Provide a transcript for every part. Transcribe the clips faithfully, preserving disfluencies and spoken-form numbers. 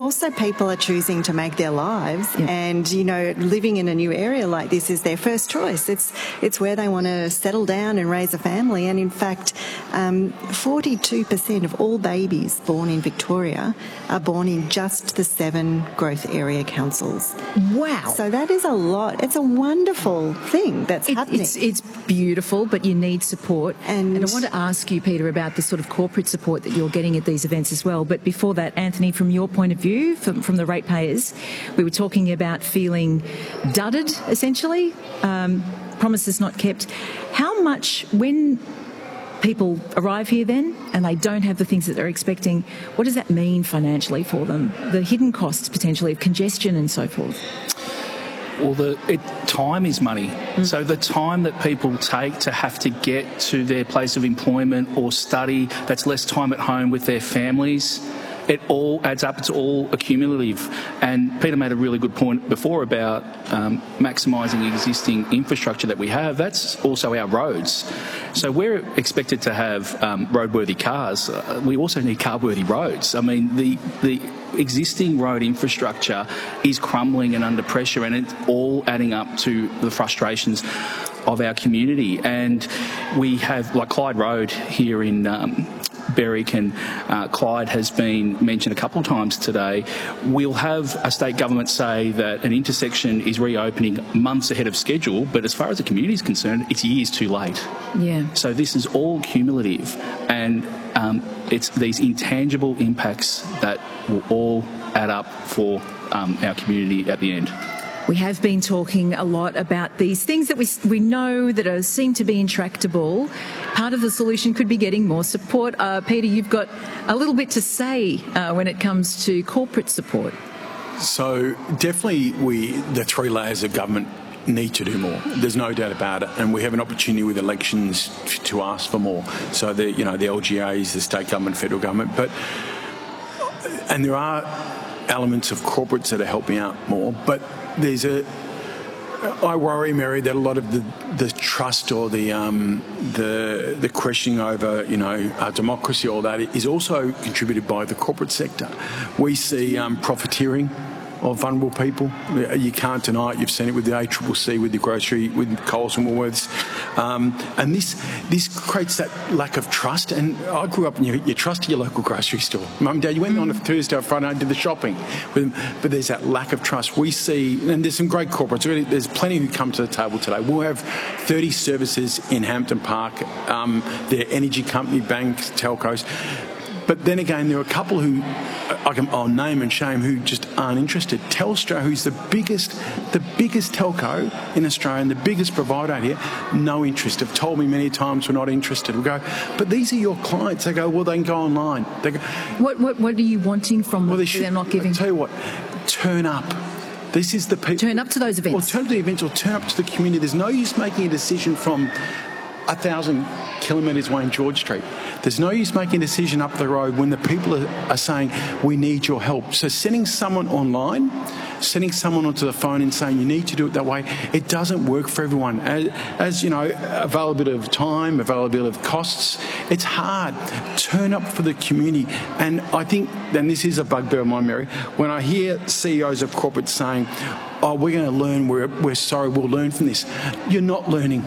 also people are choosing to make their lives, yeah. and, you know, living in a new area like this is their first choice. It's it's where they want to settle down and raise a family. And in fact, um, forty-two percent of all babies born in Victoria are born in just the seven growth area councils. Wow. So that is a lot. It's a wonderful thing that's it, happening. It's, it's beautiful, but you need support. And, and I want to ask you, Peter, about the sort of corporate support that you're getting at these events as well. But before that, Anthony, from your point of view, from, from the ratepayers, we were talking about feeling dudded, essentially, um, promises not kept. How much, when people arrive here then and they don't have the things that they're expecting, what does that mean financially for them? The hidden costs, potentially, of congestion and so forth. Well, the it, time is money. Mm. So the time that people take to have to get to their place of employment or study, that's less time at home with their families. It all adds up. It's all accumulative. And Peter made a really good point before about um, maximising existing infrastructure that we have. That's also our roads. So we're expected to have um, roadworthy cars. Uh, we also need car-worthy roads. I mean, the the existing road infrastructure is crumbling and under pressure, and it's all adding up to the frustrations of our community. And we have, like Clyde Road here in um, Berwick, and uh, Clyde has been mentioned a couple of times today. We'll have a state government say that an intersection is reopening months ahead of schedule, but as far as the community is concerned, it's years too late. Yeah. So this is all cumulative, and um, it's these intangible impacts that will all add up for um, our community at the end. We have been talking a lot about these things that we we know that are, seem to be intractable. Part of the solution could be getting more support. Uh, Peter, you've got a little bit to say uh, when it comes to corporate support. So definitely we, the three layers of government, need to do more. There's no doubt about it, and we have an opportunity with elections to ask for more. So the you know the L G As, the state government, federal government, but and there are elements of corporates that are helping out more, but there's a. I worry, Mary, that a lot of the, the trust or the um, the the questioning over you know our democracy, all that is also contributed by the corporate sector. We see um, profiteering of vulnerable people. You can't deny it. You've seen it with the A C C C, with the grocery, with Coles and Woolworths. Um, and this this creates that lack of trust. And I grew up and you, you trust your local grocery store. Mum and Dad, you went on a Thursday or Friday and did the shopping with them, but there's that lack of trust. We see, and there's some great corporates, really, there's plenty who come to the table today. We'll have thirty services in Hampton Park, um, their energy company, banks, telcos. But then again, there are a couple who, I can, I'll name and shame, who just aren't interested. Telstra, who's the biggest, the biggest telco in Australia and the biggest provider out here, no interest. Have told me many times we're not interested. We go, but these are your clients. They go, well, they can go online. They go, what, what, what are you wanting from them? Well, they should, should, they're not giving. I'll tell you what, turn up. This is the people. Turn up to those events. Or turn to the events, or turn up to the community. There's no use making a decision from a thousand kilometres away in George Street. There's no use making a decision up the road when the people are, are saying, we need your help. So sending someone online, sending someone onto the phone and saying you need to do it that way, it doesn't work for everyone. As, as you know, availability of time, availability of costs, it's hard. Turn up for the community. And I think, and this is a bugbear of mine, Mary, when I hear C E Os of corporates saying, oh, we're going to learn, we're, we're sorry, we'll learn from this. You're not learning.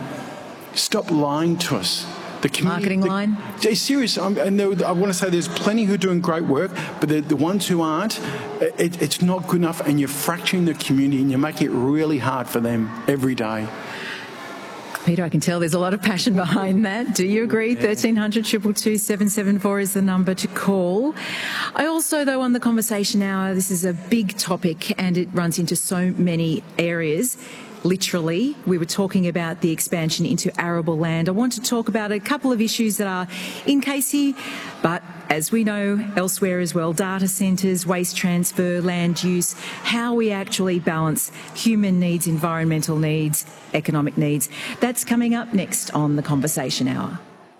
Stop lying to us. The marketing the, line? It's serious. I'm, and there, I want to say there's plenty who are doing great work, but the, the ones who aren't, it, it's not good enough, and you're fracturing the community and you're making it really hard for them every day. Peter, I can tell there's a lot of passion behind that. Do you agree? Yeah. thirteen hundred, two two two, seven seven four is the number to call. I also, though, on the conversation hour, this is a big topic and it runs into so many areas. Literally, we were talking about the expansion into arable land. I want to talk about a couple of issues that are in Casey, but as we know elsewhere as well, data centres, waste transfer, land use, how we actually balance human needs, environmental needs, economic needs. That's coming up next on the Conversation Hour.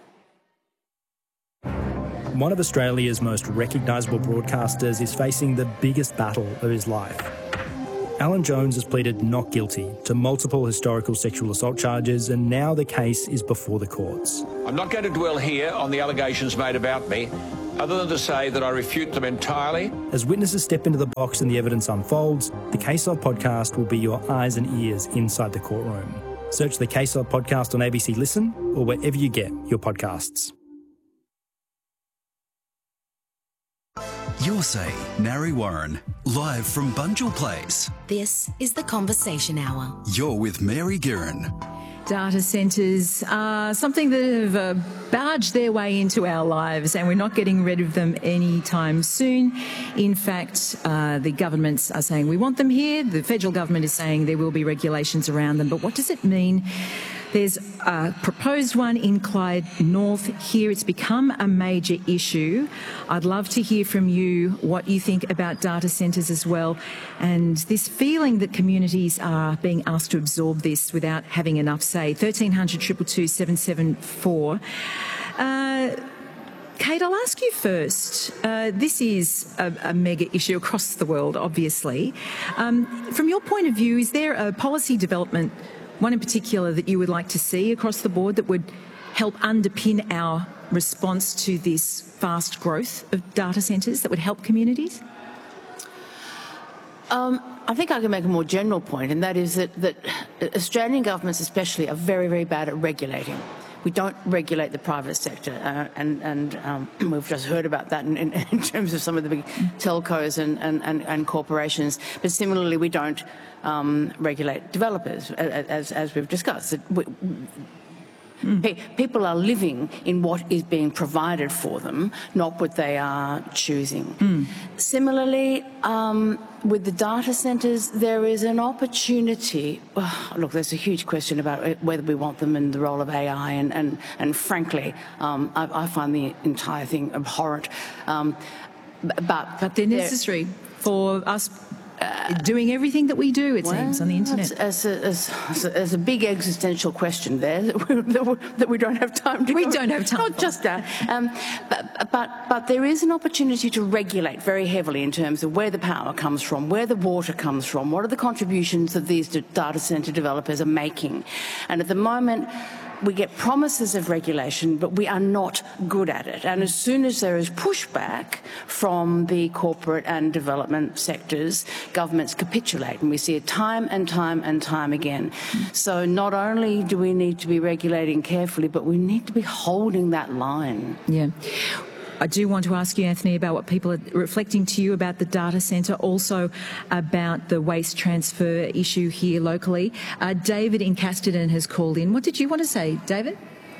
One of Australia's most recognisable broadcasters is facing the biggest battle of his life. Alan Jones has pleaded not guilty to multiple historical sexual assault charges, and now the case is before the courts. I'm not going to dwell here on the allegations made about me, other than to say that I refute them entirely As witnesses step into the box and the evidence unfolds, the Case Of podcast will be your eyes and ears inside the courtroom. Search the Case Of podcast on A B C Listen or wherever you get your podcasts. Your Say, Narry Warren, live from Bunjil Place. This is the Conversation Hour. You're with Mary Guerin. Data centres are something that have uh, barged their way into our lives, and we're not getting rid of them anytime soon. In fact, uh, the governments are saying we want them here. The federal government is saying there will be regulations around them. But what does it mean? There's a proposed one in Clyde North here. It's become a major issue. I'd love to hear from you what you think about data centres as well, and this feeling that communities are being asked to absorb this without having enough say. thirteen hundred, two two two, seven seven four. Uh, Kate, I'll ask you first. Uh, this is a, a mega issue across the world, obviously. Um, from your point of view, is there a policy development, one in particular, that you would like to see across the board that would help underpin our response to this fast growth of data centres that would help communities? Um, I think I can make a more general point, and that is that, that Australian governments especially are very, very bad at regulating. We don't regulate the private sector, uh, and, and um, we've just heard about that in, in, in terms of some of the big telcos and, and, and, and corporations. But similarly, we don't um, regulate developers, as, as we've discussed. We, Mm. People are living in what is being provided for them, not what they are choosing. Mm. Similarly, um, with the data centres, there is an opportunity. Oh, look, there's a huge question about whether we want them in the role of A I, and, and, and frankly, um, I, I find the entire thing abhorrent. Um, but, but they're necessary for us Uh, doing everything that we do, it well, seems, on the internet. As a, as, as, a, as a big existential question there that we, that we, that we don't have time to... We don't have time. Not just that. Um, but, but, but there is an opportunity to regulate very heavily in terms of where the power comes from, where the water comes from, what are the contributions that these data centre developers are making. And at the moment, we get promises of regulation, but we are not good at it. And as soon as there is pushback from the corporate and development sectors, governments capitulate. And we see it time and time and time again. So not only do we need to be regulating carefully, but we need to be holding that line. Yeah. I do want to ask you, Anthony, about what people are reflecting to you about the data centre, also about the waste transfer issue here locally. Uh, David in Casterton has called in. What did you want to say, David?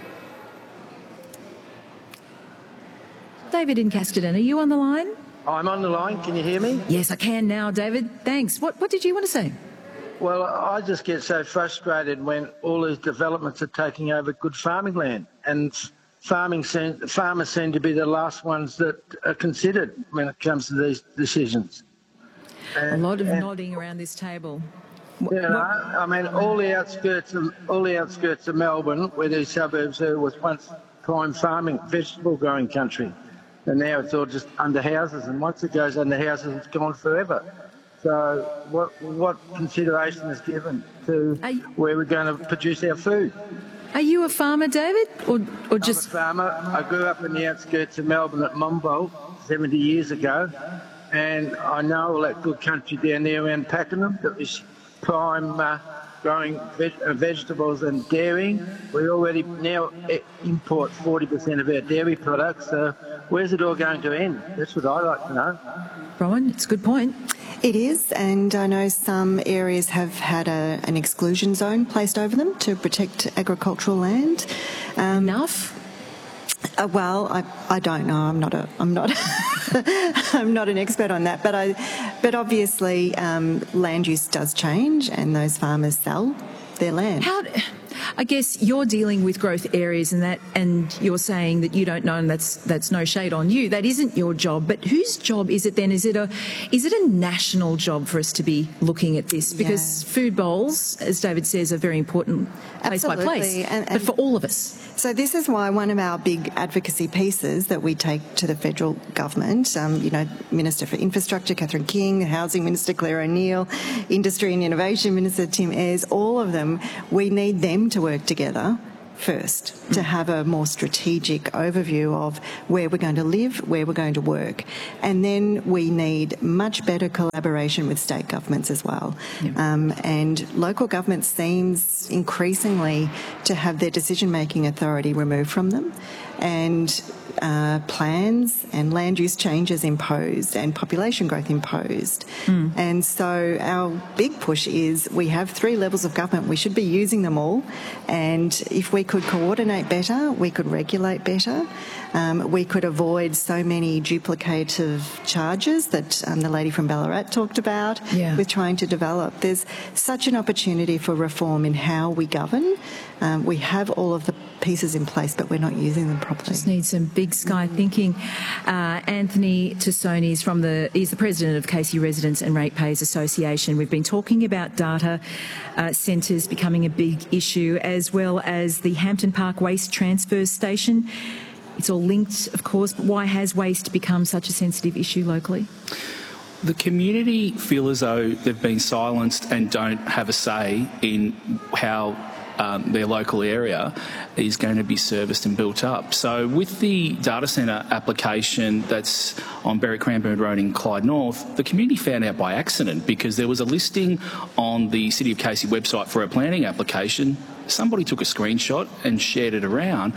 David in Casterton, are you on the line? I'm on the line. Can you hear me? Yes, I can now, David. Thanks. What, what did you want to say? Well, I just get so frustrated when all these developments are taking over good farming land, and Farming seem, farmers seem to be the last ones that are considered when it comes to these decisions. And, a lot of and, nodding around this table. You know, I mean, all the outskirts of all the outskirts of Melbourne, where these suburbs are, was once prime farming, vegetable growing country, and now it's all just under houses. And once it goes under houses, it's gone forever. So, what what consideration is given to you, where we're going to produce our food? Are you a farmer, David, or or just? I'm a farmer. I grew up in the outskirts of Melbourne at Mumbo seventy years ago, and I know all that good country down there around Pakenham that was prime uh, growing veg uh, vegetables and dairy. We already now import forty percent of our dairy products. So where's it all going to end? That's what I like to know. Rowan, it's a good point. It is, and I know some areas have had a, an exclusion zone placed over them to protect agricultural land. Um, Enough? Uh, well, I, I don't know. I'm not a I'm not I'm not an expert on that, but I but obviously um, land use does change, and those farmers sell their land. How? I guess you're dealing with growth areas, and that, and you're saying that you don't know, and that's that's no shade on you. That isn't your job. But whose job is it then? Is it a is it a national job for us to be looking at this? Because yeah. food bowls, as David says, are very important place Absolutely. by place, and, and but for all of us. So this is why one of our big advocacy pieces that we take to the federal government, um, you know, Minister for Infrastructure, Catherine King, Housing Minister, Claire O'Neill, Industry and Innovation Minister, Tim Ayres, all of them, we need them to work together first, to have a more strategic overview of where we're going to live, where we're going to work. And then we need much better collaboration with state governments as well. Yeah. Um, and local government seems increasingly to have their decision-making authority removed from them, and uh, plans and land use changes imposed and population growth imposed. Mm. And so our big push is we have three levels of government. We should be using them all. And if we could coordinate better, we could regulate better. Um, we could avoid so many duplicative charges that um, the lady from Ballarat talked about yeah. with trying to develop. There's such an opportunity for reform in how we govern. Um, we have all of the pieces in place, but we're not using them properly. Just need some big sky thinking. Uh, Anthony Tassone is from the, he's the president of Casey Residents and Ratepayers Association. We've been talking about data uh, centres becoming a big issue, as well as the Hampton Park Waste Transfer Station. It's all linked, of course, but why has waste become such a sensitive issue locally? The community feel as though they've been silenced and don't have a say in how um, their local area is going to be serviced and built up. So with the data centre application that's on Berwick Cranbourne Road in Clyde North, the community found out by accident because there was a listing on the City of Casey website for a planning application. Somebody took a screenshot and shared it around.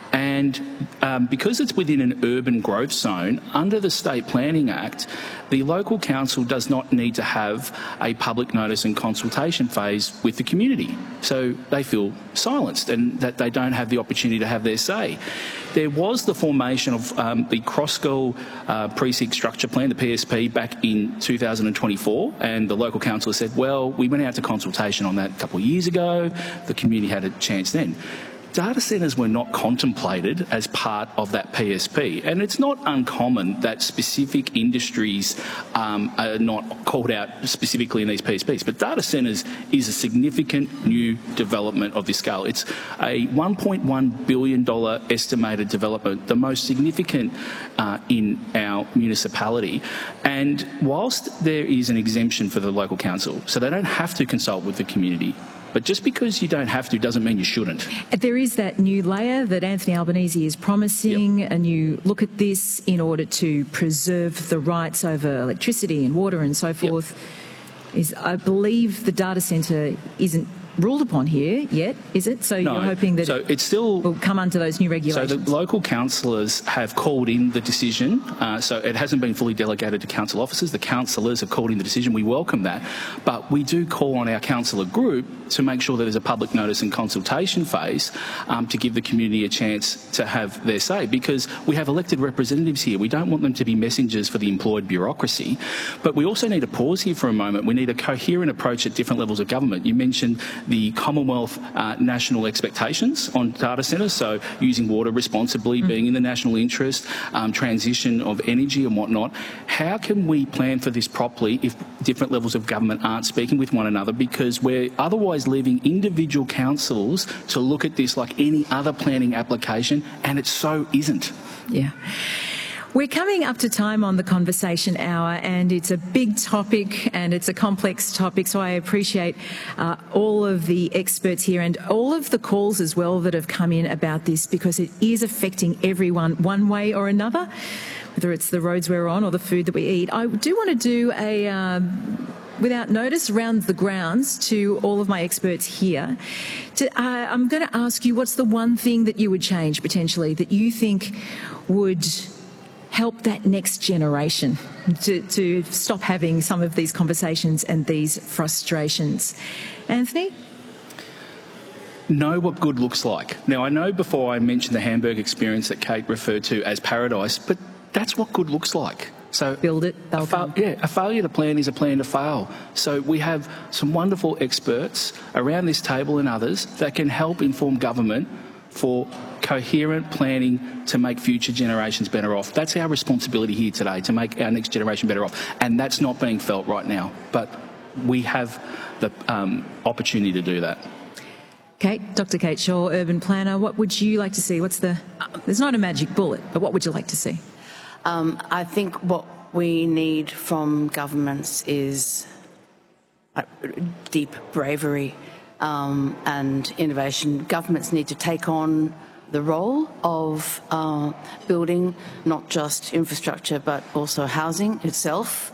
And um, because it's within an urban growth zone, under the State Planning Act, the local council does not need to have a public notice and consultation phase with the community. So they feel silenced and that they don't have the opportunity to have their say. There was the formation of um, the Crossgill uh, Precinct Structure Plan, the P S P, back in two thousand twenty-four, and the local council said, well, we went out to consultation on that a couple of years ago. The community had a chance then. Data centres were not contemplated as part of that P S P, and it's not uncommon that specific industries um, are not called out specifically in these P S Ps, but data centres is a significant new development of this scale. It's a one point one billion dollars estimated development, the most significant uh, in our municipality, and whilst there is an exemption for the local council, so they don't have to consult with the community, but just because you don't have to doesn't mean you shouldn't. There is that new layer that Anthony Albanese is promising, yep. a new look at this in order to preserve the rights over electricity and water and so forth. Yep. Is I believe the data centre isn't ruled upon here yet, is it? So no, you're hoping that so it's still will come under those new regulations? So the local councillors have called in the decision. Uh, so it hasn't been fully delegated to council officers. The councillors have called in the decision. We welcome that. But we do call on our councillor group to make sure that there's a public notice and consultation phase um, to give the community a chance to have their say, because we have elected representatives here. We don't want them to be messengers for the employed bureaucracy. But we also need to pause here for a moment. We need a coherent approach at different levels of government. You mentioned the Commonwealth uh, national expectations on data centres, so using water responsibly, mm. being in the national interest, um, transition of energy and whatnot. How can we plan for this properly if different levels of government aren't speaking with one another? Because we're otherwise leaving individual councils to look at this like any other planning application, and it so isn't. Yeah. We're coming up to time on the Conversation Hour, and it's a big topic and it's a complex topic, so I appreciate uh, all of the experts here and all of the calls as well that have come in about this, because it is affecting everyone one way or another, whether it's the roads we're on or the food that we eat. I do want to do a... Um, without notice, round the grounds to all of my experts here. To, uh, I'm going to ask you, what's the one thing that you would change potentially that you think would help that next generation to, to stop having some of these conversations and these frustrations? Anthony? Know what good looks like. Now, I know before I mentioned the Hamburg experience that Kate referred to as paradise, but that's what good looks like. So build it, they'll a fa- come. Yeah, a failure to plan is a plan to fail. So we have some wonderful experts around this table and others that can help inform government for coherent planning to make future generations better off. That's our responsibility here today, to make our next generation better off. And that's not being felt right now. But we have the um, opportunity to do that. Kate, Doctor Kate Shaw, urban planner, what would you like to see? What's the... There's not a magic bullet, but what would you like to see? Um, I think what we need from governments is uh, deep bravery. um, and innovation, governments need to take on the role of uh, building not just infrastructure but also housing itself.